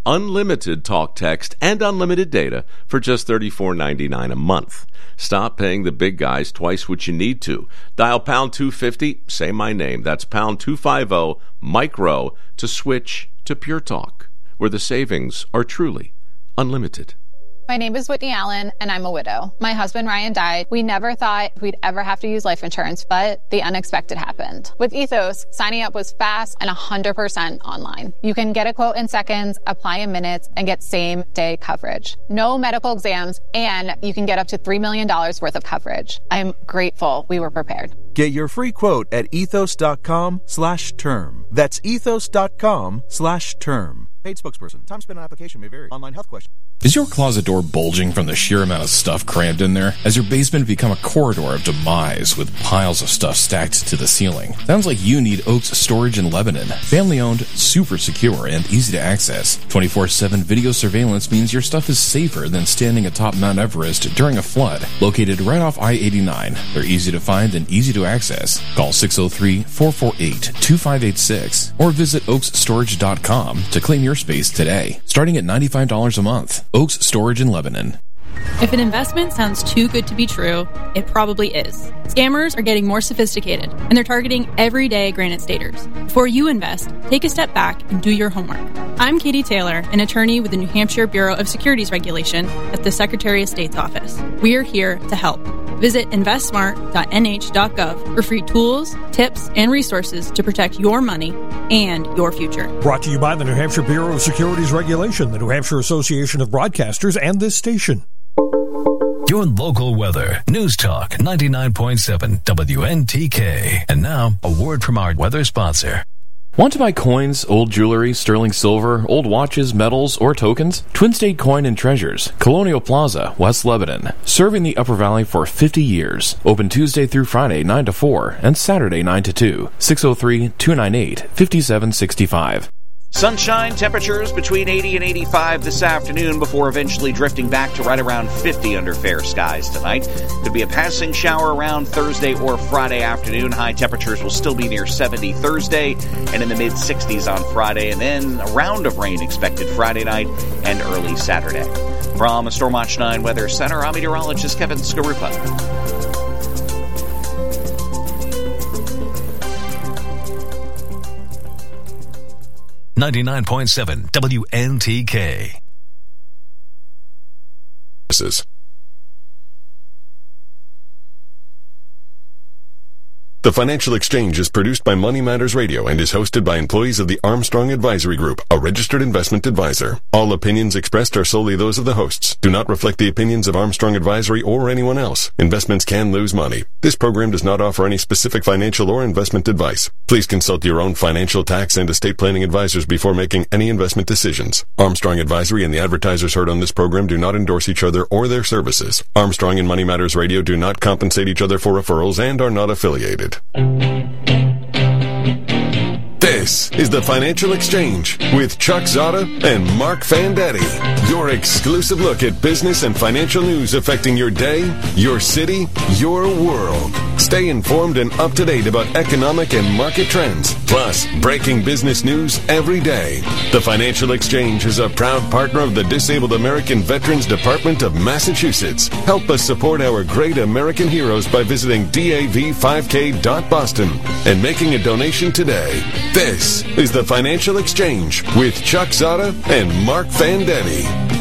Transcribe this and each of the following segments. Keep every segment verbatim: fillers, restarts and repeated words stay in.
unlimited talk, text, and unlimited data for just thirty-four ninety-nine a month. Stop paying the big guys twice what you need to. Dial pound two fifty, say my name. That's pound two fifty, micro, to switch to Pure Talk, where the savings are truly unlimited. My name is Whitney Allen, and I'm a widow. My husband, Ryan, died. We never thought we'd ever have to use life insurance, but the unexpected happened. With Ethos, signing up was fast and one hundred percent online. You can get a quote in seconds, apply in minutes, and get same-day coverage. No medical exams, and you can get up to three million dollars worth of coverage. I'm grateful we were prepared. Get your free quote at ethos.com slash term. That's ethos.com slash term. Paid spokesperson. Time spent on application may vary. Online health question. Is your closet door bulging from the sheer amount of stuff crammed in there? Has your basement become a corridor of demise with piles of stuff stacked to the ceiling? Sounds like you need Oaks Storage in Lebanon. Family-owned, super secure, and easy to access. twenty-four seven video surveillance means your stuff is safer than standing atop Mount Everest during a flood. Located right off I eighty-nine, they're easy to find and easy to access. Call six oh three, four four eight, two five eight six or visit oaks storage dot com to claim your space today, starting at ninety-five dollars a month. Oaks Storage in Lebanon. If an investment sounds too good to be true, it probably is. Scammers are getting more sophisticated, and they're targeting everyday Granite Staters. Before you invest, take a step back and do your homework. I'm Katie Taylor, an attorney with the New Hampshire Bureau of Securities Regulation at the Secretary of State's office. We are here to help. Visit invest smart dot n h dot gov for free tools, tips, and resources to protect your money and your future. Brought to you by the New Hampshire Bureau of Securities Regulation, the New Hampshire Association of Broadcasters, and this station. Your local weather. News Talk ninety-nine point seven W N T K. And now, a word from our weather sponsor. Want to buy coins, old jewelry, sterling silver, old watches, medals, or tokens? Twin State Coin and Treasures, Colonial Plaza, West Lebanon. Serving the Upper Valley for fifty years. Open Tuesday through Friday, nine to four, and Saturday, nine to two. six oh three, two nine eight, five seven six five. Sunshine, temperatures between eighty and eighty-five this afternoon before eventually drifting back to right around fifty under fair skies tonight. Could be a passing shower around Thursday or Friday afternoon. High temperatures will still be near seventy Thursday and in the mid-sixties on Friday, and then a round of rain expected Friday night and early Saturday. From a Storm Watch nine Weather Center, I'm meteorologist Kevin Skarupa. ninety-nine point seven W N T K. This is The Financial Exchange is produced by Money Matters Radio and is hosted by employees of the Armstrong Advisory Group, a registered investment advisor. All opinions expressed are solely those of the hosts, do not reflect the opinions of Armstrong Advisory or anyone else. Investments can lose money. This program does not offer any specific financial or investment advice. Please consult your own financial, tax, and estate planning advisors before making any investment decisions. Armstrong Advisory and the advertisers heard on this program do not endorse each other or their services. Armstrong and Money Matters Radio do not compensate each other for referrals and are not affiliated. This is the Financial Exchange with Chuck Zada and Mark Fandetti. Your exclusive look at business and financial news affecting your day, your city, your world. Stay informed and up to date about economic and market trends, plus breaking business news every day. The Financial Exchange is a proud partner of the Disabled American Veterans Department of Massachusetts. Help us support our great American heroes by visiting D A V five K dot Boston and making a donation today. This is the Financial Exchange with Chuck Zada and Mark Fandetti.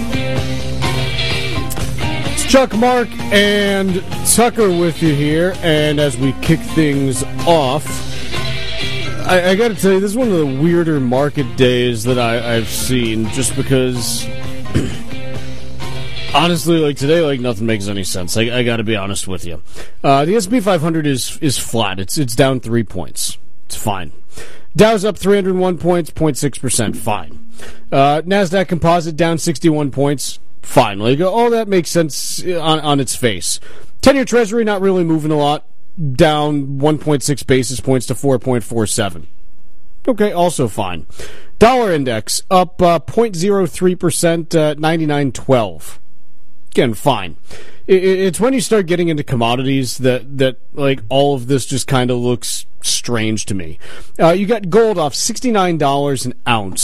It's Chuck, Mark, and Tucker with you here, and as we kick things off, I, I got to tell you, this is one of the weirder market days that I, I've seen, just because, honestly, like today, like nothing makes any sense. I, I got to be honest with you. Uh, the S and P five hundred is is flat. It's it's down three points. It's fine. Dow's up three hundred one points, zero point six percent, fine. Uh, NASDAQ Composite down sixty-one points, fine. Like, all that makes sense on, on its face. ten-year Treasury not really moving a lot, down one point six basis points to four point four seven. Okay, also fine. Dollar index up uh, zero point zero three percent, uh, ninety-nine twelve. Again, fine. It, it's when you start getting into commodities that, that like, all of this just kind of looks strange to me. Uh, you got gold off sixty-nine dollars an ounce,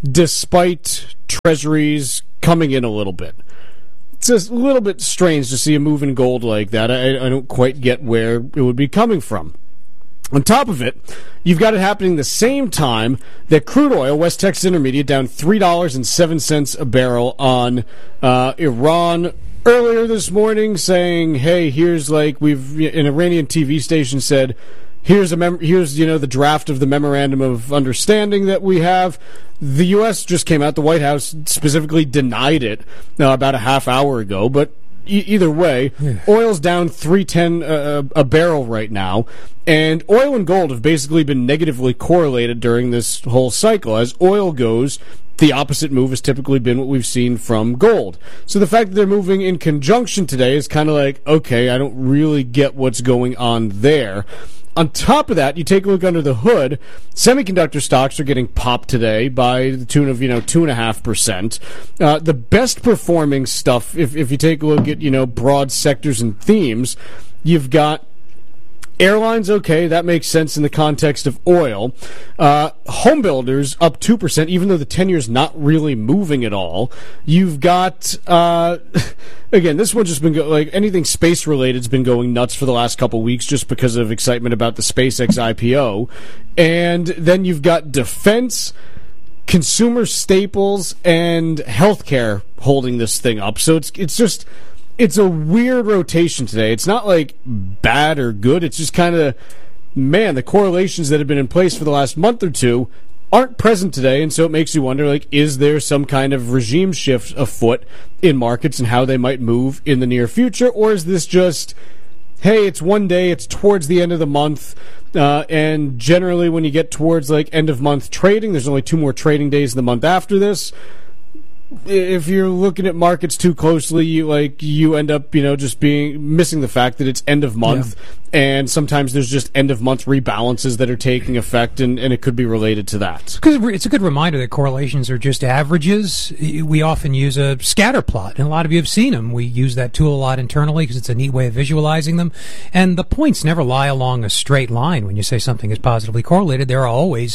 despite treasuries coming in a little bit. It's a little bit strange to see a move in gold like that. I, I don't quite get where it would be coming from. On top of it, you've got it happening the same time that crude oil, West Texas Intermediate, down three dollars and seven cents a barrel on uh, Iran earlier this morning, saying, hey, here's like, we've, an Iranian T V station said, here's a mem- here's, you know, the draft of the memorandum of understanding that we have. The U S just came out, the White House specifically denied it uh, about a half hour ago, but e- either way, yeah. Oil's down three ten uh, a barrel right now, and oil and gold have basically been negatively correlated during this whole cycle. As oil goes, the opposite move has typically been what we've seen from gold. So the fact that they're moving in conjunction today is kind of like, okay, I don't really get what's going on there. On top of that, you take a look under the hood, semiconductor stocks are getting popped today by the tune of, you know, two point five percent. Uh, the best performing stuff, if, if you take a look at, you know, broad sectors and themes, you've got airlines, okay, that makes sense in the context of oil. Uh, home builders up two percent, even though the ten-year's not really moving at all. You've got, uh, again, this one's just been, go- like, anything space-related has been going nuts for the last couple weeks just because of excitement about the SpaceX I P O. And then you've got defense, consumer staples, and healthcare holding this thing up. So it's it's just... It's a weird rotation today. It's not like bad or good. It's just kind of, man, the correlations that have been in place for the last month or two aren't present today, and so it makes you wonder, like, is there some kind of regime shift afoot in markets and how they might move in the near future, or is this just, hey, it's one day, it's towards the end of the month, uh, and generally when you get towards, like, end-of-month trading, there's only two more trading days in the month after this. If you're looking at markets too closely, you like you end up, you know, just being missing the fact that it's end of month, yeah. And sometimes there's just end of month rebalances that are taking effect, and, and it could be related to that. It's a good reminder that correlations are just averages. We often use a scatter plot, and a lot of you have seen them. We use that tool a lot internally because it's a neat way of visualizing them. And the points never lie along a straight line. When you say something is positively correlated, there are always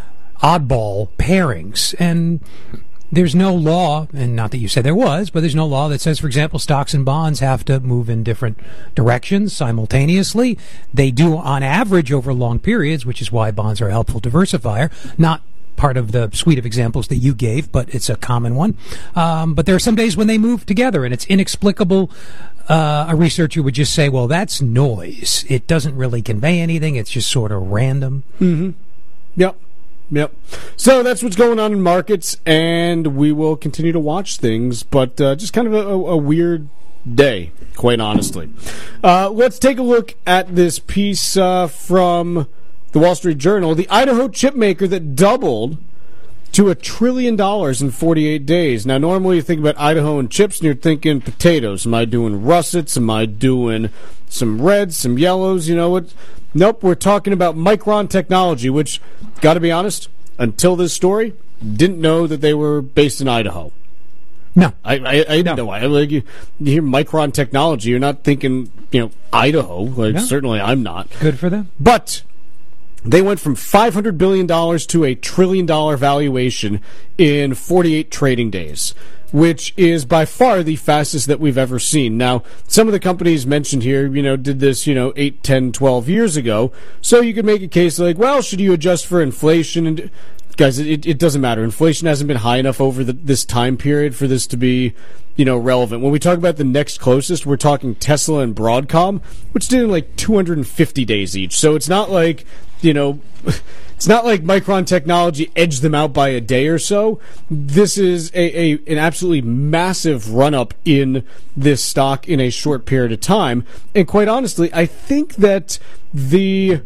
oddball pairings, and there's no law, and not that you said there was, but there's no law that says, for example, stocks and bonds have to move in different directions simultaneously. They do on average over long periods, which is why bonds are a helpful diversifier. Not part of the suite of examples that you gave, but it's a common one. Um, but there are some days when they move together, and it's inexplicable. Uh, a researcher would just say, well, that's noise. It doesn't really convey anything. It's just sort of random. Mm-hmm. Yep. Yep. So that's what's going on in markets, and we will continue to watch things, but uh, just kind of a, a weird day, quite honestly. Uh, let's take a look at this piece uh, from the Wall Street Journal. The Idaho chip maker that doubled to a trillion dollars in forty-eight days. Now, normally you think about Idaho and chips, and you're thinking potatoes. Am I doing russets? Am I doing some reds, some yellows? You know what? Nope, we're talking about Micron Technology, which, got to be honest, until this story, didn't know that they were based in Idaho. No. I, I, I didn't know why. Like, you, you hear Micron Technology, you're not thinking, you know, Idaho. Like, no. Certainly I'm not. Good for them. But they went from five hundred billion dollars to a trillion dollar valuation in forty-eight trading days, which is by far the fastest that we've ever seen. Now, some of the companies mentioned here, you know, did this, you know, eight, ten, twelve years ago. So you could make a case like, well, should you adjust for inflation? And guys, it, it doesn't matter. Inflation hasn't been high enough over the, this time period for this to be, you know, relevant. When we talk about the next closest, we're talking Tesla and Broadcom, which did in like two hundred fifty days each. So it's not like, you know, it's not like Micron Technology edged them out by a day or so. This is a, a an absolutely massive run-up in this stock in a short period of time. And quite honestly, I think that the...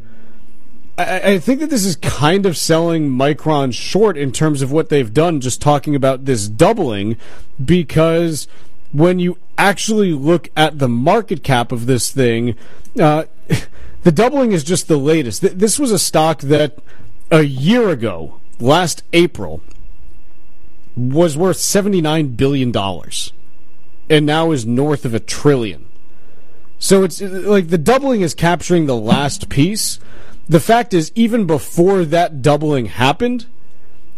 I, I think that this is kind of selling Micron short in terms of what they've done, just talking about this doubling, because when you actually look at the market cap of this thing, uh, the doubling is just the latest. This was a stock that a year ago, last April, was worth seventy-nine billion dollars and now is north of a trillion. So it's like the doubling is capturing the last piece. The fact is, even before that doubling happened,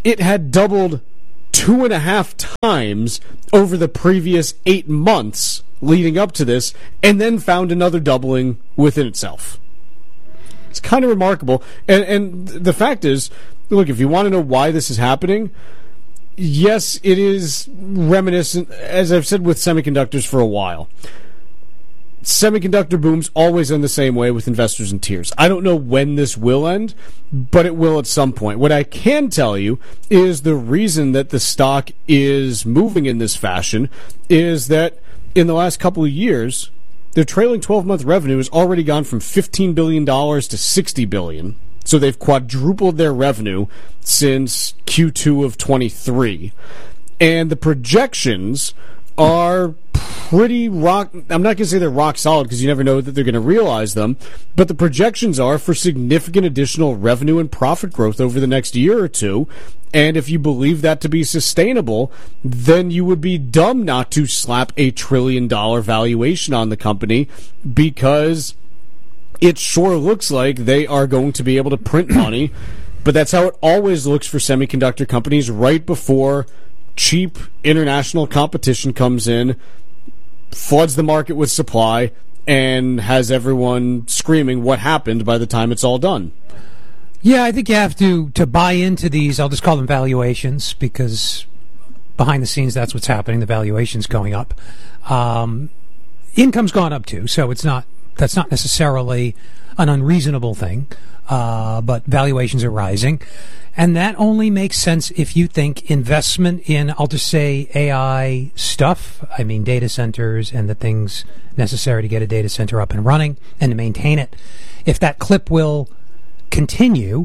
it had doubled two and a half times over the previous eight months leading up to this, and then found another doubling within itself. It's kind of remarkable. And, and the fact is, look, if you want to know why this is happening, yes, it is reminiscent, as I've said with semiconductors for a while. Semiconductor booms always end the same way with investors in tears. I don't know when this will end, but it will at some point. What I can tell you is the reason that the stock is moving in this fashion is that in the last couple of years, their trailing twelve-month revenue has already gone from fifteen billion dollars to sixty billion dollars. So they've quadrupled their revenue since Q two of twenty-three. And the projections are pretty rock... I'm not going to say they're rock solid because you never know that they're going to realize them, but the projections are for significant additional revenue and profit growth over the next year or two. And if you believe that to be sustainable, then you would be dumb not to slap a trillion dollar valuation on the company, because it sure looks like they are going to be able to print money. But that's how it always looks for semiconductor companies right before cheap international competition comes in, floods the market with supply, and has everyone screaming what happened by the time it's all done. Yeah, I think you have to, to buy into these, I'll just call them valuations, because behind the scenes that's what's happening, the valuation's going up. Um, income's gone up too, so it's not that's not necessarily an unreasonable thing, uh, but valuations are rising. And that only makes sense if you think investment in, I'll just say, A I stuff, I mean data centers and the things necessary to get a data center up and running and to maintain it. If that clip will continue,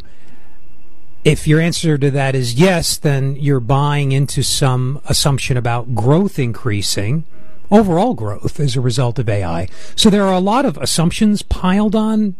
if your answer to that is yes, then you're buying into some assumption about growth increasing, overall growth as a result of A I. So there are a lot of assumptions piled on.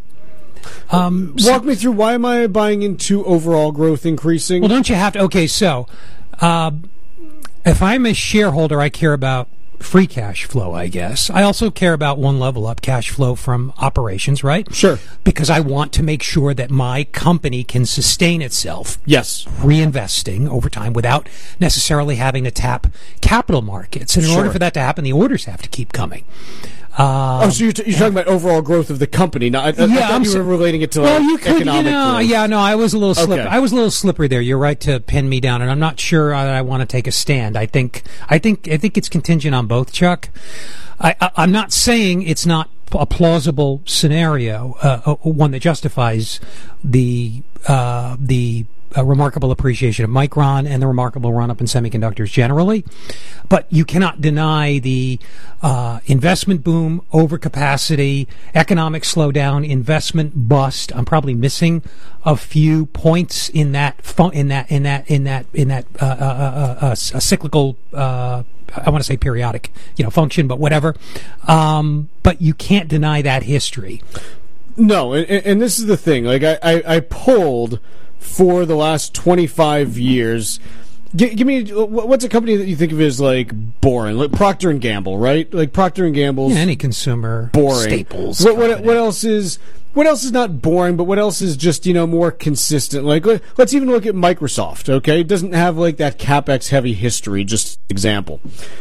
Um, Walk so, me through, why am I buying into overall growth increasing? Well, don't you have to? Okay, so uh, if I'm a shareholder, I care about free cash flow, I guess. I also care about one level up, cash flow from operations, right? Sure. Because I want to make sure that my company can sustain itself. Yes. Reinvesting over time without necessarily having to tap capital markets. And in Sure. order for that to happen, the orders have to keep coming. Um, oh, so you're, t- you're talking about overall growth of the company? Now, I, I, yeah, I thought I'm you so, were relating it to well, like, you could, economic you know, growth. Yeah, no, I was a little slippery. Okay. I was a little slippery there. You're right to pin me down, and I'm not sure that I want to take a stand. I think, I think, I think it's contingent on both, Chuck. I, I, I'm not saying it's not a plausible scenario, uh, one that justifies the uh, the. a remarkable appreciation of Micron and the remarkable run-up in semiconductors generally. But you cannot deny the uh, investment boom, overcapacity, economic slowdown, investment bust. I'm probably missing a few points in that fu- in that in that in that in that uh, uh, uh, uh, a cyclical uh, I want to say periodic, you know, function, but whatever. Um, but you can't deny that history. No, and, and this is the thing. Like I, I, I pulled for the last twenty-five years. G- give me what's a company that you think of as like boring, like Procter and Gamble, right? Like Procter and Gamble's yeah, any consumer boring staples. What, what, what else is what else is not boring, but what else is just, you know, more consistent? Like let, let's even look at Microsoft. Okay, it doesn't have like that CapEx heavy history. Just example.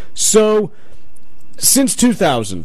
So since two thousand.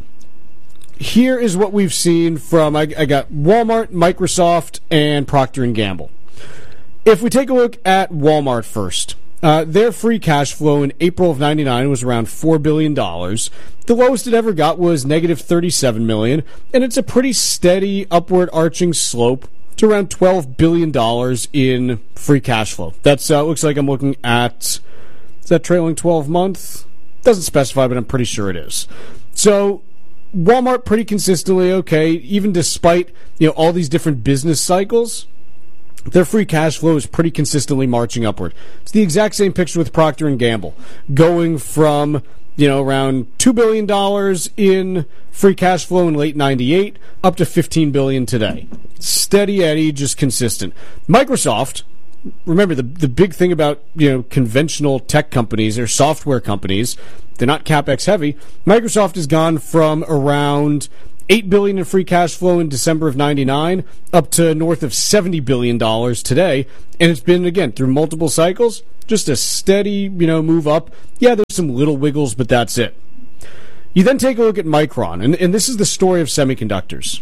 Here is what we've seen from, I, I got Walmart, Microsoft, and Procter and Gamble. If we take a look at Walmart first, uh, their free cash flow in April of ninety-nine was around four billion dollars. The lowest it ever got was negative thirty-seven million dollars, and it's a pretty steady upward arching slope to around twelve billion dollars in free cash flow. That's uh, looks like I'm looking at, is that trailing twelve month? Doesn't specify, but I'm pretty sure it is. So Walmart pretty consistently okay, even despite, you know, all these different business cycles. Their free cash flow is pretty consistently marching upward. It's the exact same picture with Procter and Gamble, going from, you know, around two billion dollars in free cash flow in late ninety-eight up to fifteen billion dollars today. Steady Eddie, just consistent. Microsoft, remember the the big thing about, you know, conventional tech companies or software companies, they're not CapEx heavy. Microsoft has gone from around eight billion dollars in free cash flow in December of ninety-nine, up to north of seventy billion dollars today. And it's been, again, through multiple cycles, just a steady, you know, move up. Yeah, there's some little wiggles, but that's it. You then take a look at Micron, and, and this is the story of semiconductors.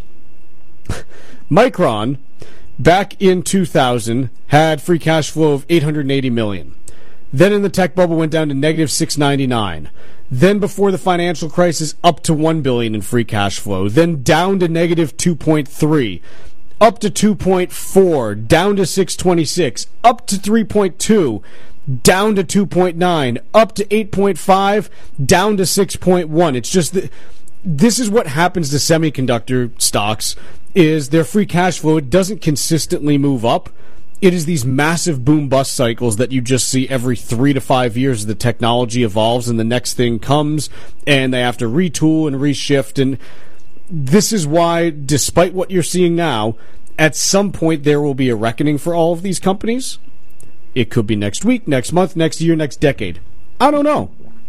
Micron, back in two thousand, had free cash flow of eight hundred eighty million dollars. Then in the tech bubble went down to negative six ninety-nine. Then before the financial crisis, up to one billion dollars in free cash flow. Then down to negative two point three. Up to two point four. Down to six twenty-six. Up to three point two. Down to two point nine. Up to eight point five. Down to six point one. It's just that this is what happens to semiconductor stocks, is their free cash flow, it doesn't consistently move up. It is these massive boom-bust cycles that you just see every three to five years as the technology evolves and the next thing comes, and they have to retool and reshift. And this is why, despite what you're seeing now, at some point there will be a reckoning for all of these companies. It could be next week, next month, next year, next decade. I don't know.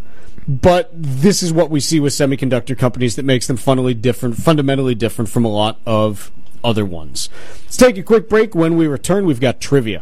But this is what we see with semiconductor companies that makes them fundamentally different, fundamentally different from a lot of other ones. Let's take a quick break. When we return, we've got trivia.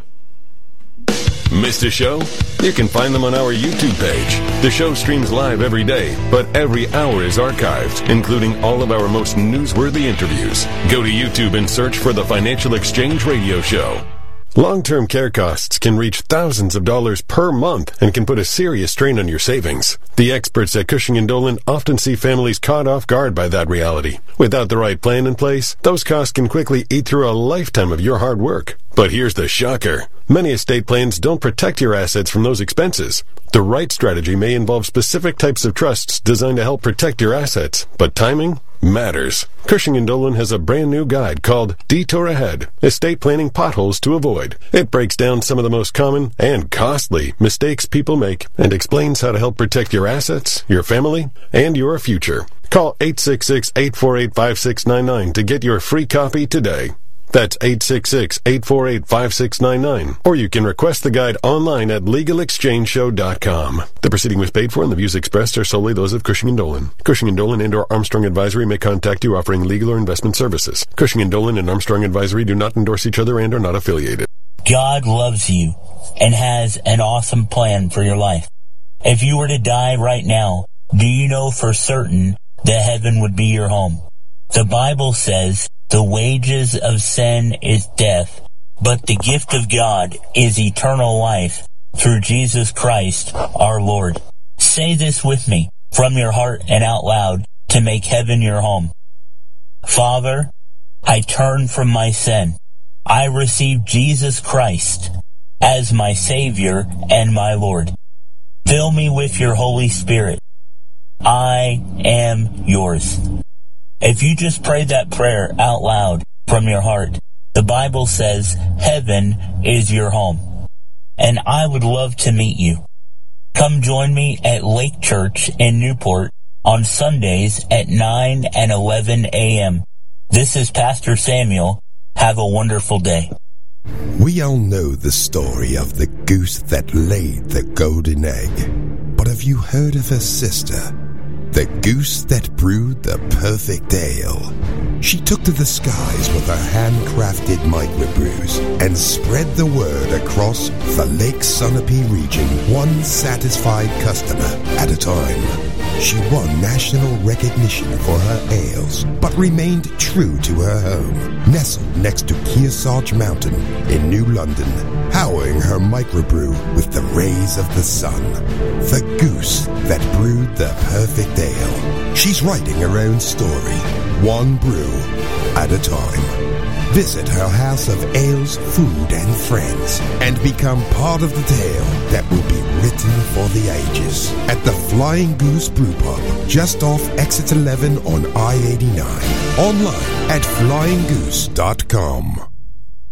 Missed a show? You can find them on our YouTube page. The show streams live every day, but every hour is archived, including all of our most newsworthy interviews. Go to YouTube and search for the Financial Exchange Radio Show. Long-term care costs can reach thousands of dollars per month and can put a serious strain on your savings. The experts at Cushing and Dolan often see families caught off guard by that reality. Without the right plan in place, those costs can quickly eat through a lifetime of your hard work. But here's the shocker. Many estate plans don't protect your assets from those expenses. The right strategy may involve specific types of trusts designed to help protect your assets, but timing matters. Cushing and Dolan has a brand new guide called Detour Ahead, Estate Planning Potholes to Avoid. It breaks down some of the most common and costly mistakes people make and explains how to help protect your assets, your family, and your future. Call eight six six, eight four eight, five six nine nine to get your free copy today. That's eight six six, eight four eight, five six nine nine. Or you can request the guide online at legal exchange show dot com. The proceeding was paid for and the views expressed are solely those of Cushing and Dolan. Cushing and Dolan and or Armstrong Advisory may contact you offering legal or investment services. Cushing and Dolan and Armstrong Advisory do not endorse each other and are not affiliated. God loves you and has an awesome plan for your life. If you were to die right now, do you know for certain that heaven would be your home? The Bible says, the wages of sin is death, but the gift of God is eternal life through Jesus Christ our Lord. Say this with me from your heart and out loud to make heaven your home. Father, I turn from my sin. I receive Jesus Christ as my Savior and my Lord. Fill me with your Holy Spirit. I am yours. If you just pray that prayer out loud from your heart, the Bible says heaven is your home. And I would love to meet you. Come join me at Lake Church in Newport on Sundays at nine and eleven a.m. This is Pastor Samuel. Have a wonderful day. We all know the story of the goose that laid the golden egg. But have you heard of her sister? The goose that brewed the perfect ale. She took to the skies with her handcrafted microbrews and spread the word across the Lake Sunapee region, one satisfied customer at a time. She won national recognition for her ales, but remained true to her home, nestled next to Kearsarge Mountain in New London, powering her microbrew with the rays of the sun. The goose that brewed the perfect ale. She's writing her own story, one brew at a time. Visit her house of ales, food, and friends, and become part of the tale that will be written for the ages at the Flying Goose Brew Pub, just off Exit eleven on I eighty-nine. Online at flying goose dot com.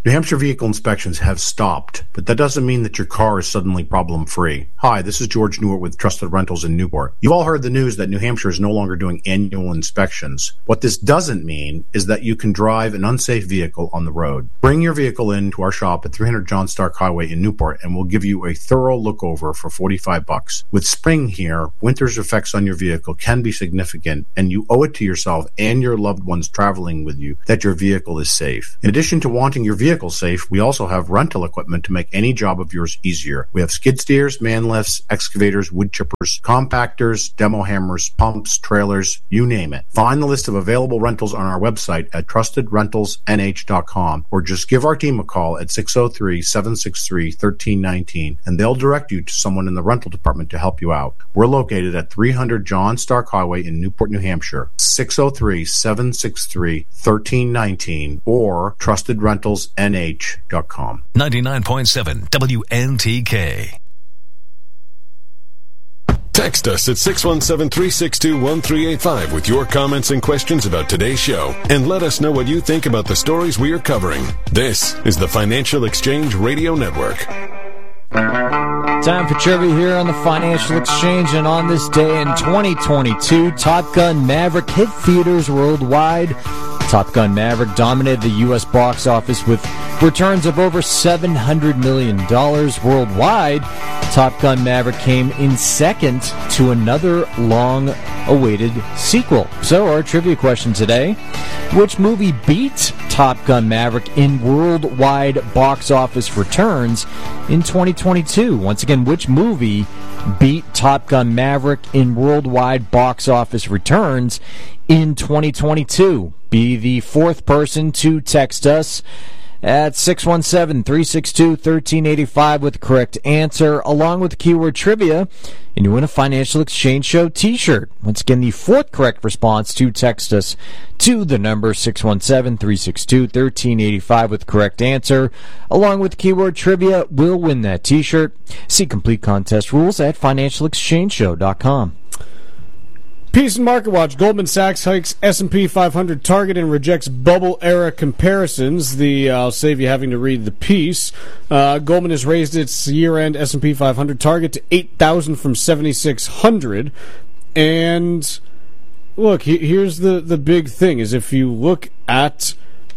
New Hampshire vehicle inspections have stopped, but that doesn't mean that your car is suddenly problem-free. Hi, this is George Newart with Trusted Rentals in Newport. You've all heard the news that New Hampshire is no longer doing annual inspections. What this doesn't mean is that you can drive an unsafe vehicle on the road. Bring your vehicle in to our shop at three hundred John Stark Highway in Newport, and we'll give you a thorough look over for forty-five bucks. With spring here, winter's effects on your vehicle can be significant, and you owe it to yourself and your loved ones traveling with you that your vehicle is safe. In addition to wanting your vehicle safe, we also have rental equipment to make any job of yours easier. We have skid steers, man lifts, excavators, wood chippers, compactors, demo hammers, pumps, trailers, you name it. Find the list of available rentals on our website at trusted rentals n h dot com, or just give our team a call at six oh three, seven six three, one three one nine, and they'll direct you to someone in the rental department to help you out. We're located at three hundred John Stark Highway in Newport, New Hampshire, six oh three, seven six three, one three one nine, or trusted rentals n h dot com. ninety-nine point seven W N T K. Text us at six one seven, three six two, one three eight five with your comments and questions about today's show, and let us know what you think about the stories we are covering. This is the Financial Exchange Radio Network. Time for trivia here on the Financial Exchange, and on this day in twenty twenty-two, Top Gun Maverick hit theaters worldwide. Top Gun Maverick dominated the U S box office with returns of over seven hundred million dollars worldwide. Top Gun Maverick came in second to another long-awaited sequel. So our trivia question today, which movie beat Top Gun Maverick in worldwide box office returns in twenty twenty-two? Once again, which movie beat Top Gun Maverick in worldwide box office returns in twenty twenty-two? Be the fourth person to text us at six one seven, three six two, one three eight five with the correct answer, along with keyword trivia, and you win a Financial Exchange Show t-shirt. Once again, the fourth correct response to text us to the number six one seven, three six two, one three eight five with the correct answer, along with keyword trivia, will win that t-shirt. See complete contest rules at financial exchange show dot com. Peace and Market Watch. Goldman Sachs hikes S and P five hundred target and rejects bubble-era comparisons. The uh, I'll save you having to read the piece. Uh, Goldman has raised its year-end S and P five hundred target to eight thousand from seventy-six hundred. And look, he, here's the, the big thing, is if you look at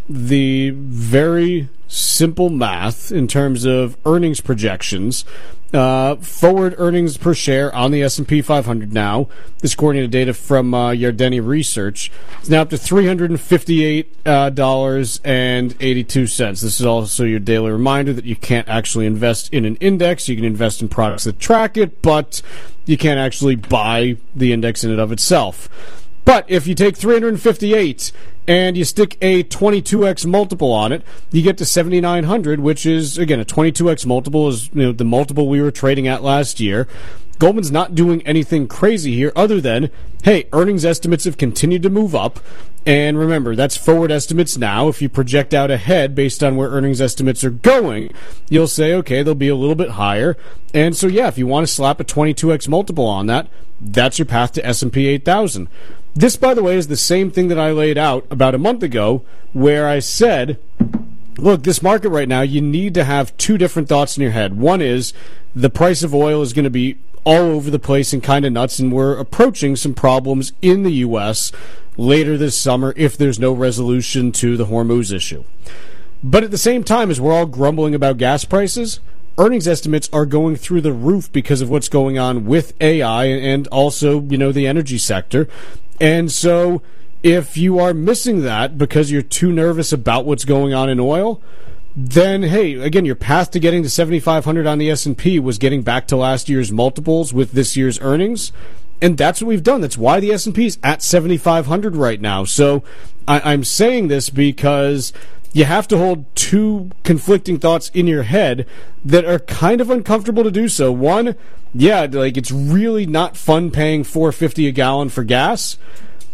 the very simple math in terms of earnings projections, Uh, forward earnings per share on the S and P five hundred now, this according to data from uh, Yardeni Research, is now up to three hundred fifty-eight dollars and eighty-two cents. This is also your daily reminder that you can't actually invest in an index. You can invest in products that track it, but you can't actually buy the index in and of itself. But if you take three hundred fifty-eight and you stick a twenty-two x multiple on it, you get to seventy-nine hundred, which is, again, a twenty-two x multiple is, you know, the multiple we were trading at last year. Goldman's not doing anything crazy here other than, hey, earnings estimates have continued to move up. And remember, that's forward estimates now. If you project out ahead based on where earnings estimates are going, you'll say, okay, they'll be a little bit higher. And so, yeah, if you want to slap a twenty-two x multiple on that, that's your path to S and P eight thousand. This, by the way, is the same thing that I laid out about a month ago, where I said, look, this market right now, you need to have two different thoughts in your head. One is the price of oil is going to be all over the place and kind of nuts, and we're approaching some problems in the U S later this summer if there's no resolution to the Hormuz issue. But at the same time, as we're all grumbling about gas prices, earnings estimates are going through the roof because of what's going on with A I and also, you know, the energy sector. And so if you are missing that because you're too nervous about what's going on in oil, then, hey, again, your path to getting to seventy-five hundred on the S and P was getting back to last year's multiples with this year's earnings. And that's what we've done. That's why the S and P is at seventy-five hundred right now. So I- I'm saying this because you have to hold two conflicting thoughts in your head that are kind of uncomfortable to do so. One, yeah, like it's really not fun paying four dollars and fifty cents a gallon for gas.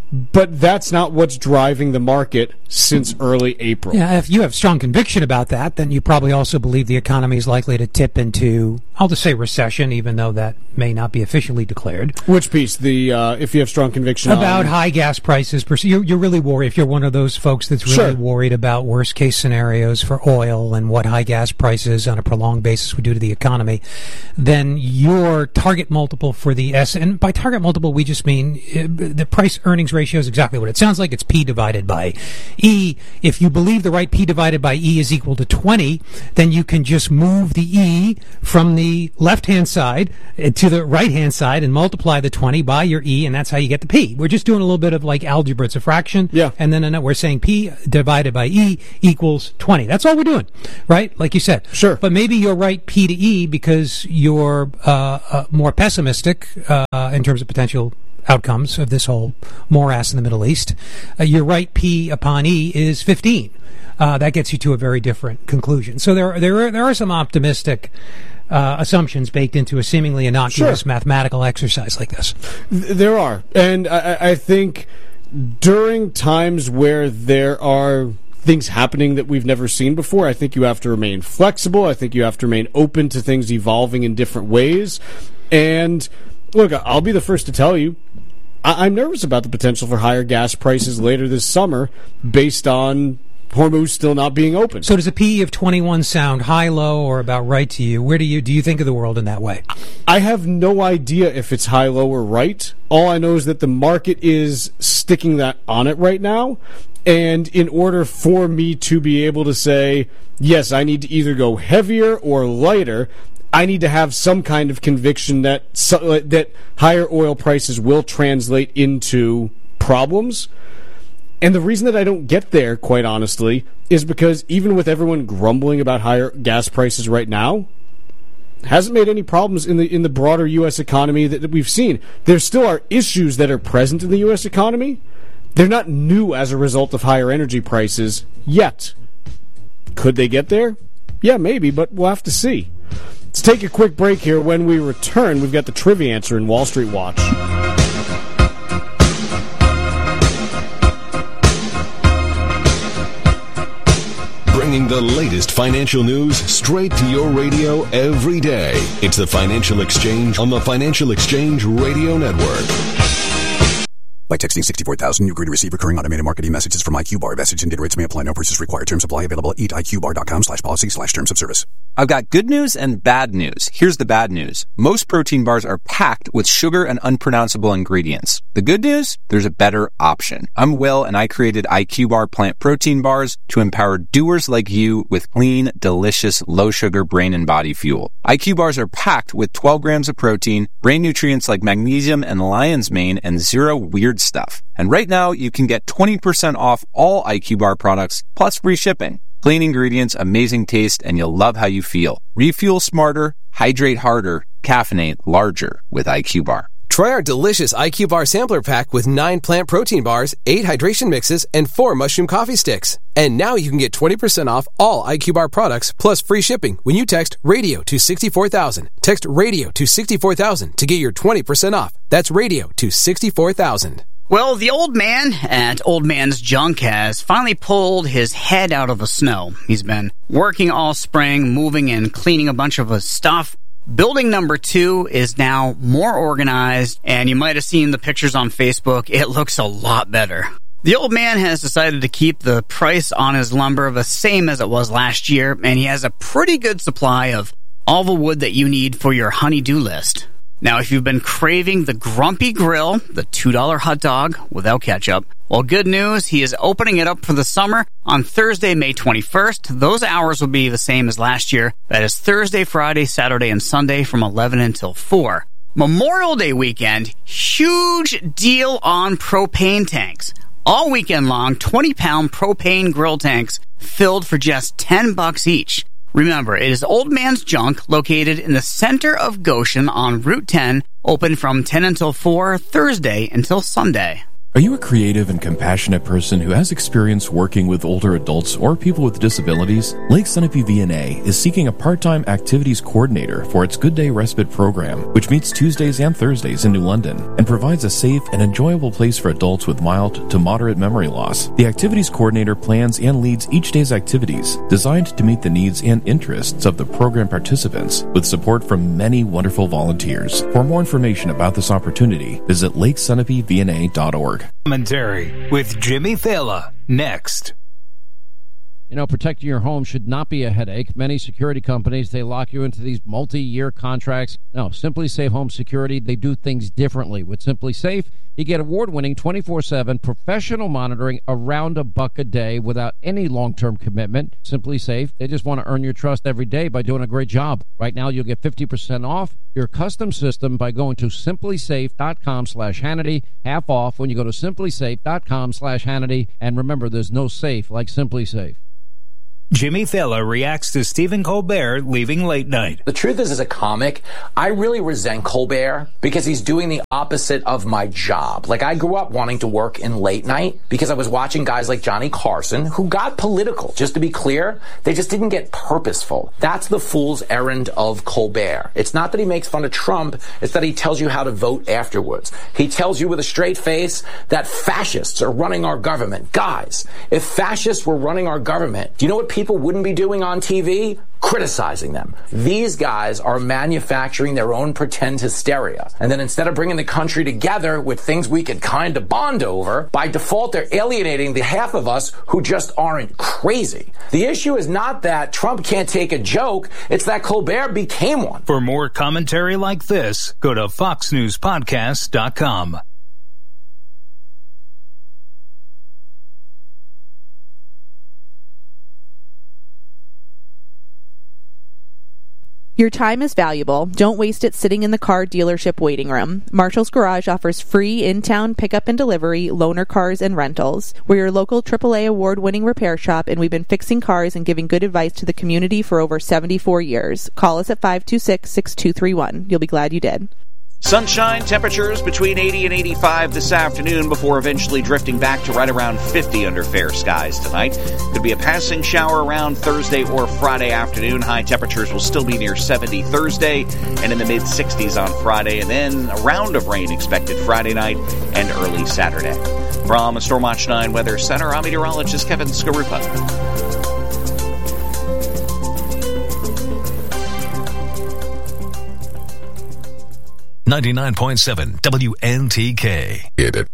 But that's not what's driving the market since early April. Yeah, if you have strong conviction about that, then you probably also believe the economy is likely to tip into, I'll just say recession, even though that may not be officially declared. Which piece? The uh, if you have strong conviction about on... high gas prices. You're, you're really worried, if you're one of those folks that's really Sure. worried about worst case scenarios for oil and what high gas prices on a prolonged basis would do to the economy, then your target multiple for the S, and by target multiple we just mean uh, the price earnings ratio is exactly what it sounds like. It's P divided by E. If you believe the right P divided by E is equal to twenty, then you can just move the E from the left-hand side to the right-hand side and multiply the twenty by your E, and that's how you get the P. We're just doing a little bit of like algebra. It's a fraction. Yeah. And then uh, we're saying P divided by E equals twenty. That's all we're doing, right? Like you said. Sure. But maybe you're right P to E because you're uh, uh, more pessimistic uh, in terms of potential outcomes of this whole morass in the Middle East. Uh, you're right, P upon E is fifteen. Uh, that gets you to a very different conclusion. So there, there, are, there are some optimistic uh, assumptions baked into a seemingly innocuous Sure. mathematical exercise like this. Th- There are. And I, I think during times where there are things happening that we've never seen before, I think you have to remain flexible. I think you have to remain open to things evolving in different ways. And look, I'll be the first to tell you, I- I'm nervous about the potential for higher gas prices later this summer based on Hormuz still not being open. So does a P E of twenty-one sound high, low, or about right to you? Where do you do you think of the world in that way? I have no idea if it's high, low, or right. All I know is that the market is sticking that on it right now. And in order for me to be able to say, yes, I need to either go heavier or lighter, I need to have some kind of conviction that so, that higher oil prices will translate into problems. And the reason that I don't get there, quite honestly, is because even with everyone grumbling about higher gas prices right now, hasn't made any problems in the in the broader U S economy that, that we've seen. There still are issues that are present in the U S economy. They're not new as a result of higher energy prices yet. Could they get there? Yeah, maybe, but we'll have to see. Let's take a quick break here. When we return, we've got the trivia answer in Wall Street Watch. Bringing the latest financial news straight to your radio every day. It's the Financial Exchange on the Financial Exchange Radio Network. By texting sixty-four thousand, you agree to receive recurring automated marketing messages from IQBar. Message and data rates may apply. No purchase required. Terms apply. Available at eat I Q bar dot com slash policy slash terms of service. I've got good news and bad news. Here's the bad news. Most protein bars are packed with sugar and unpronounceable ingredients. The good news? There's a better option. I'm Will, and I created IQBar plant protein bars to empower doers like you with clean, delicious, low-sugar brain and body fuel. I Q bars are packed with twelve grams of protein, brain nutrients like magnesium and lion's mane, and zero weird stuff. And right now, you can get twenty percent off all I Q bar products, plus free shipping. Clean ingredients, amazing taste, and you'll love how you feel. Refuel smarter, hydrate harder, caffeinate larger with I Q bar. Try our delicious I Q Bar Sampler Pack with nine plant protein bars, eight hydration mixes, and four mushroom coffee sticks. And now you can get twenty percent off all I Q Bar products plus free shipping when you text RADIO to sixty-four thousand. Text RADIO to sixty-four thousand to get your twenty percent off. That's RADIO to sixty-four thousand. Well, the old man at Old Man's Junk has finally pulled his head out of the snow. He's been working all spring, moving and cleaning a bunch of his stuff. Building number two is now more organized, and you might have seen the pictures on Facebook. It looks a lot better. The old man has decided to keep the price on his lumber the same as it was last year, and he has a pretty good supply of all the wood that you need for your honey-do list. Now, if you've been craving the Grumpy Grill, the two dollar hot dog without ketchup, well, good news, he is opening it up for the summer on Thursday, May twenty-first. Those hours will be the same as last year. That is Thursday, Friday, Saturday, and Sunday from eleven until four. Memorial Day weekend, huge deal on propane tanks. All weekend long, twenty pound propane grill tanks filled for just ten bucks each. Remember, it is Old Man's Junk, located in the center of Goshen on Route ten, open from ten until four, Thursday until Sunday. Are you a creative and compassionate person who has experience working with older adults or people with disabilities? Lake Sunapee V N A is seeking a part-time activities coordinator for its Good Day Respite program, which meets Tuesdays and Thursdays in New London and provides a safe and enjoyable place for adults with mild to moderate memory loss. The activities coordinator plans and leads each day's activities, designed to meet the needs and interests of the program participants, with support from many wonderful volunteers. For more information about this opportunity, visit lake sunapee v n a dot org. Commentary with Jimmy Thela next. You know, protecting your home should not be a headache. Many security companies, they lock you into these multi-year contracts. No, Simply Safe Home Security, they do things differently. With Simply Safe, you get award-winning twenty-four seven professional monitoring around a buck a day without any long-term commitment. Simply Safe, they just want to earn your trust every day by doing a great job. Right now, you'll get fifty percent off your custom system by going to simply safe dot com slash Hannity. Half off when you go to simply safe dot com slash Hannity. And remember, there's no safe like Simply Safe. Jimmy Thela reacts to Stephen Colbert leaving late night. The truth is, as a comic, I really resent Colbert because he's doing the opposite of my job. Like, I grew up wanting to work in late night because I was watching guys like Johnny Carson who got political. Just to be clear, they just didn't get purposeful. That's the fool's errand of Colbert. It's not that he makes fun of Trump, it's that he tells you how to vote afterwards. He tells you with a straight face that fascists are running our government. Guys, if fascists were running our government, do you know what people wouldn't be doing on T V? Criticizing them. These guys are manufacturing their own pretend hysteria. And then instead of bringing the country together with things we could kind of bond over, by default they're alienating the half of us who just aren't crazy. The issue is not that Trump can't take a joke, it's that Colbert became one. For more commentary like this, go to fox news podcast dot com. Your time is valuable. Don't waste it sitting in the car dealership waiting room. Marshall's Garage offers free in-town pickup and delivery, loaner cars, and rentals. We're your local triple A award-winning repair shop, and we've been fixing cars and giving good advice to the community for over seventy-four years. Call us at five two six, six two three one. You'll be glad you did. Sunshine, temperatures between eighty and eighty-five this afternoon before eventually drifting back to right around fifty under fair skies tonight. Could be a passing shower around Thursday or Friday afternoon. High temperatures will still be near seventy Thursday and in the mid-sixties on Friday, and then a round of rain expected Friday night and early Saturday. From Stormwatch nine Weather Center, I'm meteorologist Kevin Skarupa. ninety-nine point seven W N T K. Get it.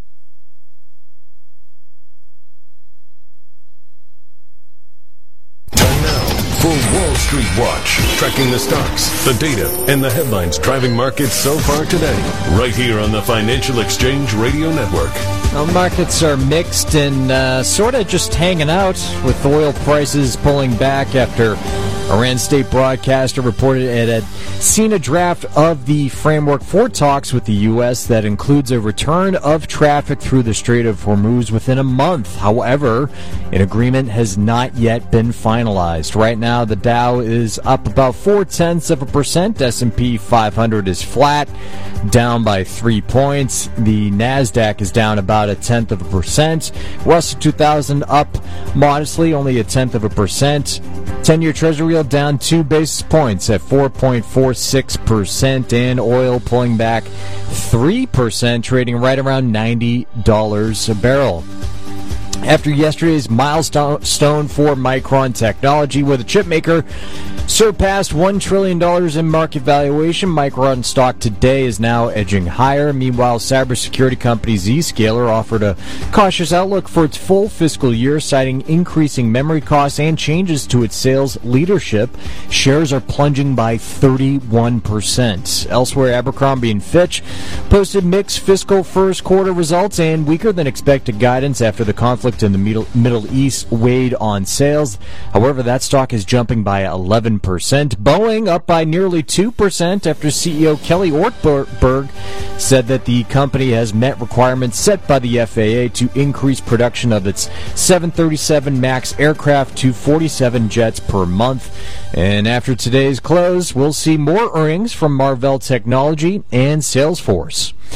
Time now for Wall Street Watch, tracking the stocks, the data, and the headlines driving markets so far today, right here on the Financial Exchange Radio Network. Well, markets are mixed and uh, sort of just hanging out, with oil prices pulling back after Iran state broadcaster reported it had seen a draft of the framework for talks with the U S that includes a return of traffic through the Strait of Hormuz within a month. However, an agreement has not yet been finalized. Right now, the Dow is up about four-tenths of a percent. S and P five hundred is flat, down by three points. The NASDAQ is down about a tenth of a percent. Russell two thousand up modestly, only a tenth of a percent. ten-year Treasury yield down two basis points at four point four six percent, and oil pulling back three percent, trading right around ninety dollars a barrel. After yesterday's milestone for Micron Technology, where the chipmaker surpassed one trillion dollars in market valuation, Micron stock today is now edging higher. Meanwhile, cybersecurity company Zscaler offered a cautious outlook for its full fiscal year, citing increasing memory costs and changes to its sales leadership. Shares are plunging by thirty-one percent. Elsewhere, Abercrombie and Fitch posted mixed fiscal first quarter results and weaker than expected guidance after the conflict in the Middle, Middle East weighed on sales. However, that stock is jumping by eleven percent. Boeing up by nearly two percent after C E O Kelly Ortberg said that the company has met requirements set by the F A A to increase production of its seven thirty-seven MAX aircraft to forty-seven jets per month. And after today's close, we'll see more earnings from Marvell Technology and Salesforce.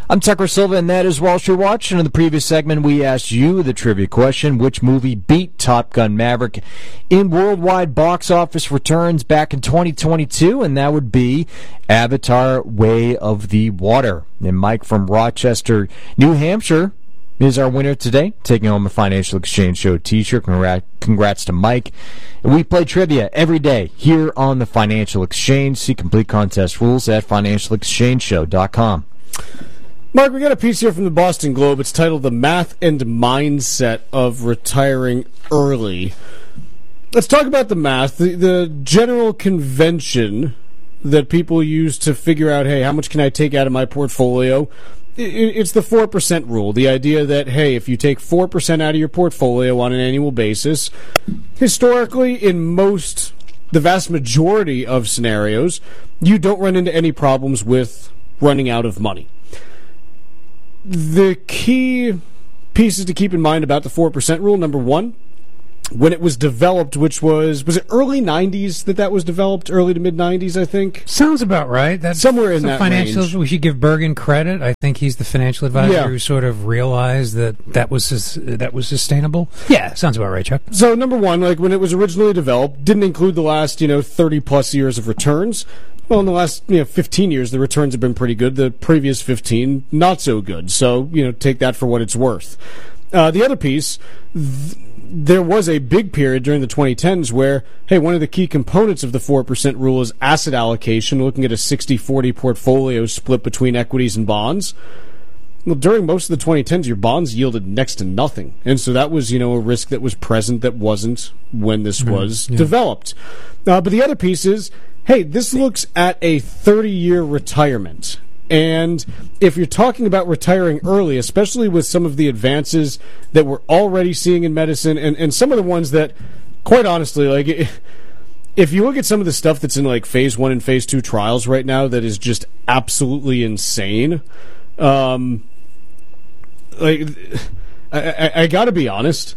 I'm Tucker Silva, and that is Walsh Your Watch. And in the previous segment, we asked you the trivia question, which movie beat Top Gun Maverick in worldwide box office returns back in twenty twenty-two? And that would be Avatar: Way of the Water. And Mike from Rochester, New Hampshire, is our winner today, taking home a Financial Exchange Show t-shirt. Congrats to Mike. And we play trivia every day here on the Financial Exchange. See complete contest rules at financial exchange show dot com. Mark, we got a piece here from the Boston Globe. It's titled The Math and Mindset of Retiring Early. Let's talk about the math. The, the general convention that people use to figure out, hey, how much can I take out of my portfolio? It's the four percent rule. The idea that, hey, if you take four percent out of your portfolio on an annual basis, historically, in most, the vast majority of scenarios, you don't run into any problems with running out of money. The key pieces to keep in mind about the four percent rule, number one, when it was developed, which was, was it early nineties that that was developed? Early to mid-nineties, I think? Sounds about right. That's somewhere in that financial, range. We should give Bergen credit. I think he's the financial advisor Yeah. who sort of realized that that was sus- that was sustainable. Yeah, sounds about right, Chuck. So, number one, like when it was originally developed, didn't include the last, you know, thirty-plus years of returns. Well, in the last, you know, fifteen years, the returns have been pretty good. The previous fifteen, not so good. So, you know, take that for what it's worth. Uh, the other piece, th- there was a big period during the twenty tens where, hey, one of the key components of the four percent rule is asset allocation, looking at a sixty forty portfolio split between equities and bonds. Well, during most of the twenty tens, your bonds yielded next to nothing. And so that was, you know, a risk that was present that wasn't when this Mm, was yeah. developed. Uh, but the other piece is, hey, this looks at a thirty-year retirement. And if you're talking about retiring early, especially with some of the advances that we're already seeing in medicine, and, and some of the ones that, quite honestly, like, if you look at some of the stuff that's in, like, phase one and phase two trials right now that is just absolutely insane, um, like, I, I, I gotta be honest,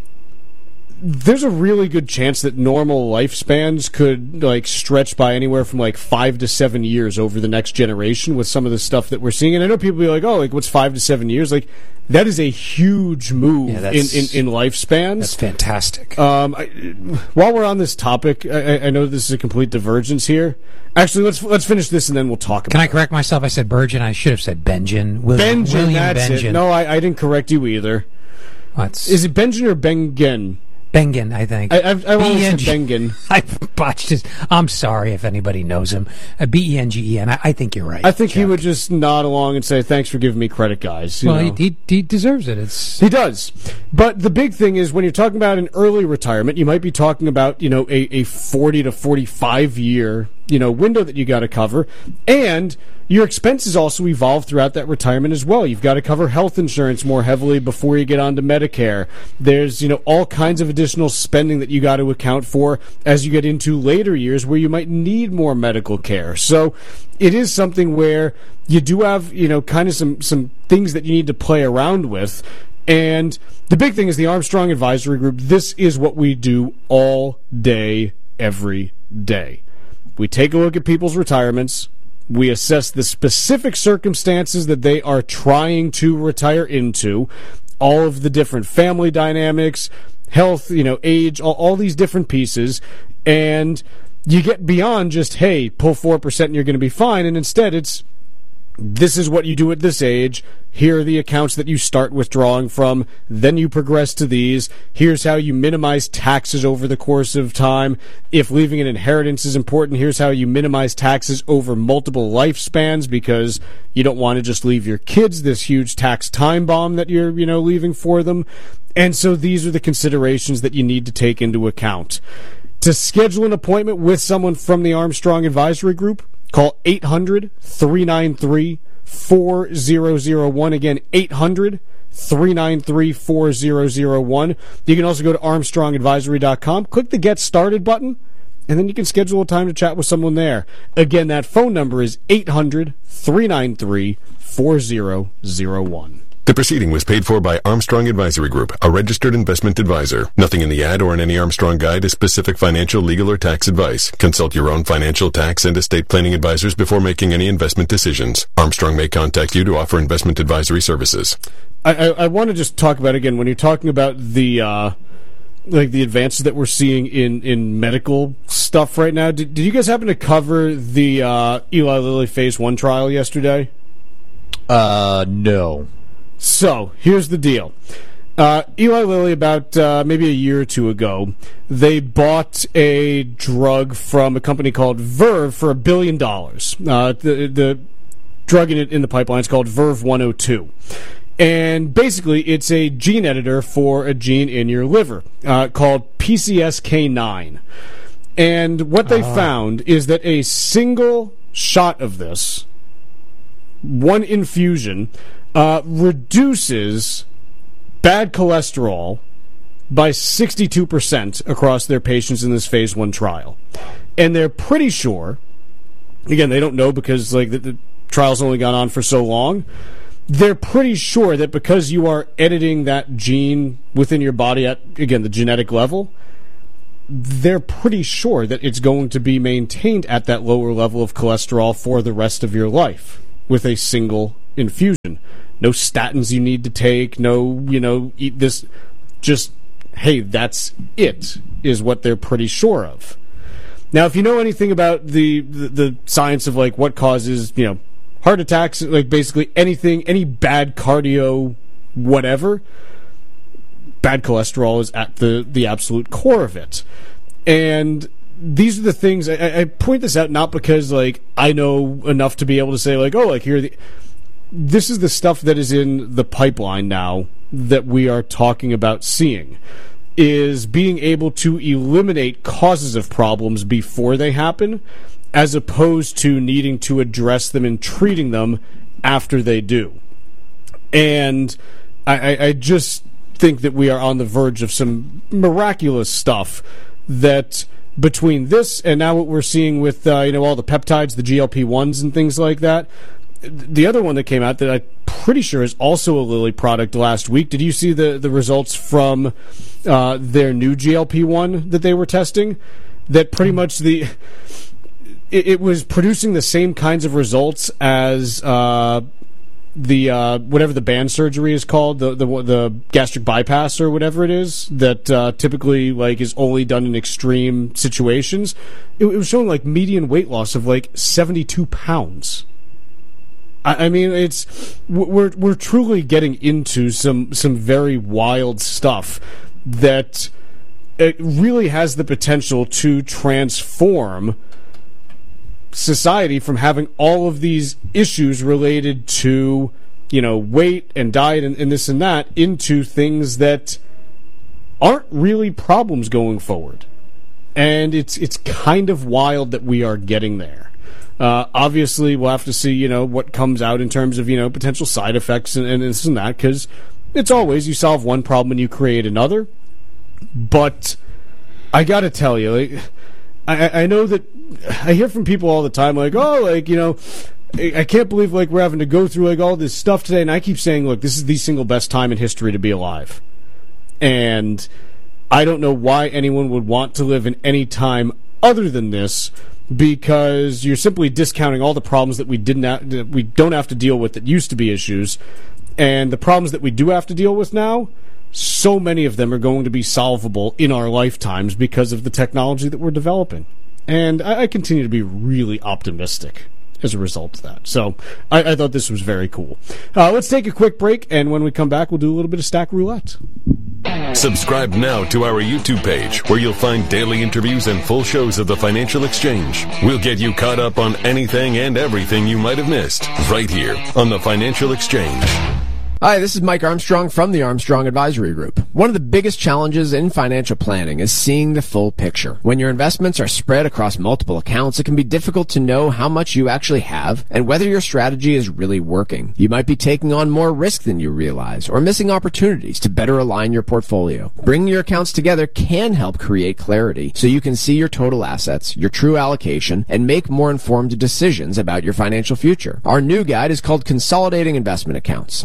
there's a really good chance that normal lifespans could like stretch by anywhere from like five to seven years over the next generation with some of the stuff that we're seeing. And I know people be like, "Oh, like what's five to seven years?" Like that is a huge move Yeah, in, that's- in in lifespans. That's fantastic. Um, I, while we're on this topic, I, I know this is a complete divergence here. Actually, let's let's finish this and then we'll talk about Can I it. correct myself? I said Bergen. I should have said Benjen. William, Benjen, William that's Benjen. it. No, I, I didn't correct you either. That's Is it Benjen or Bengen? Bengen, I think. I, I've, I've always said B E N G Bengen. I botched his. I'm sorry if anybody knows him. Uh, B E N G E N. I, I think you're right. I think he Chuck. would just nod along and say, "Thanks for giving me credit, guys." You Well, know? he, he he deserves it. It's He does. But the big thing is when you're talking about an early retirement, you might be talking about, you know, a, a forty to forty-five year, you know, window that you got to cover. And your expenses also evolve throughout that retirement as well. You've got to cover health insurance more heavily before you get onto Medicare. There's, you know, all kinds of additional spending that you got to account for as you get into later years where you might need more medical care. So it is something where you do have, you know, kind of some, some things that you need to play around with. And the big thing is the Armstrong Advisory Group. This is what we do all day, every day. We take a look at people's retirements. We assess the specific circumstances that they are trying to retire into, all of the different family dynamics, health, you know, age, all, all these different pieces. And you get beyond just, hey, pull four percent and you're going to be fine. And instead it's, this is what you do at this age. Here are the accounts that you start withdrawing from. Then you progress to these. Here's how you minimize taxes over the course of time. If leaving an inheritance is important, here's how you minimize taxes over multiple lifespans because you don't want to just leave your kids this huge tax time bomb that you're, you know, leaving for them. And so these are the considerations that you need to take into account. To schedule an appointment with someone from the Armstrong Advisory Group, call eight hundred, three nine three, four zero zero one. Again, eight hundred, three nine three, four zero zero one. You can also go to armstrong advisory dot com, click the Get Started button, and then you can schedule a time to chat with someone there. Again, that phone number is eight hundred, three nine three, four zero zero one. The proceeding was paid for by Armstrong Advisory Group, a registered investment advisor. Nothing in the ad or in any Armstrong guide is specific financial, legal, or tax advice. Consult your own financial, tax, and estate planning advisors before making any investment decisions. Armstrong may contact you to offer investment advisory services. I, I, I want to just talk about, again, when you're talking about the uh, like the advances that we're seeing in, in medical stuff right now, did, did you guys happen to cover the uh, Eli Lilly phase one trial yesterday? Uh, no. So, here's the deal. Uh, Eli Lilly, about uh, maybe a year or two ago, they bought a drug from a company called Verve for a billion dollars. Uh, the, the drug in, it, in the pipeline is called Verve one oh two. And basically, it's a gene editor for a gene in your liver uh, called P C S K nine. And what they uh. found is that a single shot of this, one infusion, Uh, reduces bad cholesterol by sixty-two percent across their patients in this phase one trial. And they're pretty sure, again, they don't know because like the, the trial's only gone on for so long, they're pretty sure that because you are editing that gene within your body at, again, the genetic level, they're pretty sure that it's going to be maintained at that lower level of cholesterol for the rest of your life with a single infusion. No statins you need to take, no, you know, eat this. Just, hey, that's it, is what they're pretty sure of. Now, if you know anything about the, the, the science of, like, what causes, you know, heart attacks, like, basically anything, any bad cardio, whatever, bad cholesterol is at the, the absolute core of it. And these are the things, I, I point this out not because, like, I know enough to be able to say, like, oh, like, here are the... This is the stuff that is in the pipeline now that we are talking about seeing, is being able to eliminate causes of problems before they happen, as opposed to needing to address them and treating them after they do. And I, I just think that we are on the verge of some miraculous stuff that, between this and now what we're seeing with uh, you know all the peptides, the G L P ones and things like that. The other one that came out that I'm pretty sure is also a Lilly product last week. Did you see the, the results from uh, their new G L P one that they were testing? That pretty much the it, it was producing the same kinds of results as uh, the uh, whatever the band surgery is called, the, the the gastric bypass or whatever it is that uh, typically like is only done in extreme situations. It, it was showing like median weight loss of like seventy-two pounds. I mean, it's we're we're truly getting into some some very wild stuff that it really has the potential to transform society from having all of these issues related to, you know, weight and diet and, and this and that into things that aren't really problems going forward. And it's it's kind of wild that we are getting there. Uh, obviously, we'll have to see, you know, what comes out in terms of, you know, potential side effects and, and this and that, because it's always you solve one problem and you create another. But I got to tell you, like, I, I know that I hear from people all the time, like, oh, like, you know, I can't believe, like, we're having to go through, like, all this stuff today. And I keep saying, look, this is the single best time in history to be alive. And I don't know why anyone would want to live in any time other than this, because you're simply discounting all the problems that we didn't ha- that we don't have to deal with that used to be issues, and the problems that we do have to deal with now, so many of them are going to be solvable in our lifetimes because of the technology that we're developing. And I, I continue to be really optimistic as a result of that. So I, I thought this was very cool. Uh, let's take a quick break, and when we come back, we'll do a little bit of Stack Roulette. Subscribe now to our YouTube page, where you'll find daily interviews and full shows of the Financial Exchange. We'll get you caught up on anything and everything you might have missed right here on the Financial Exchange. Hi, this is Mike Armstrong from the Armstrong Advisory Group. One of the biggest challenges in financial planning is seeing the full picture. When your investments are spread across multiple accounts, it can be difficult to know how much you actually have and whether your strategy is really working. You might be taking on more risk than you realize or missing opportunities to better align your portfolio. Bringing your accounts together can help create clarity so you can see your total assets, your true allocation, and make more informed decisions about your financial future. Our new guide is called Consolidating Investment Accounts. It walks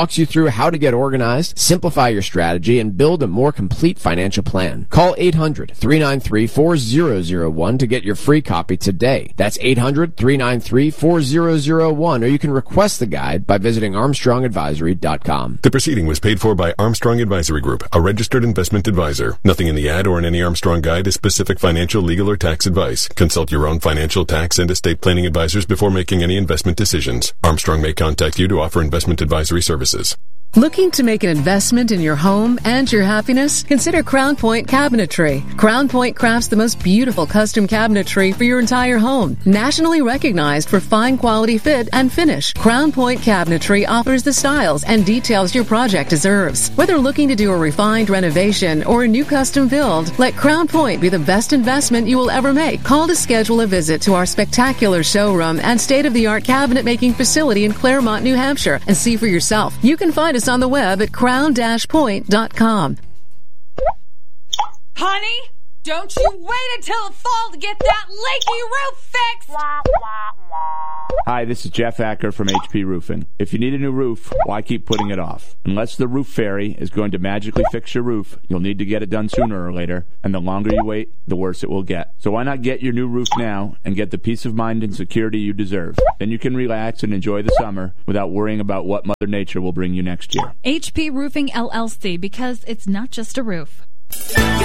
walks you through how to get organized, simplify your strategy, and build a more complete financial plan. Call eight hundred, three nine three, four zero zero one to get your free copy today. That's eight hundred, three nine three, four zero zero one, or you can request the guide by visiting armstrong advisory dot com. The proceeding was paid for by Armstrong Advisory Group, a registered investment advisor. Nothing in the ad or in any Armstrong guide is specific financial, legal, or tax advice. Consult your own financial, tax, and estate planning advisors before making any investment decisions. Armstrong may contact you to offer investment advisory services. Looking to make an investment in your home and your happiness? Consider Crown Point Cabinetry. Crown Point crafts the most beautiful custom cabinetry for your entire home. Nationally recognized for fine quality fit and finish, Crown Point Cabinetry offers the styles and details your project deserves. Whether looking to do a refined renovation or a new custom build, let Crown Point be the best investment you will ever make. Call to schedule a visit to our spectacular showroom and state-of-the-art cabinet making facility in Claremont, New Hampshire, and see for yourself. You can find us on the web at crown dash point dot com. Honey, don't you wait until the fall to get that leaky roof fixed! Hi, this is Jeff Acker from H P Roofing. If you need a new roof, why keep putting it off? Unless the roof fairy is going to magically fix your roof, you'll need to get it done sooner or later, and the longer you wait, the worse it will get. So why not get your new roof now and get the peace of mind and security you deserve? Then you can relax and enjoy the summer without worrying about what Mother Nature will bring you next year. H P Roofing L L C, because it's not just a roof.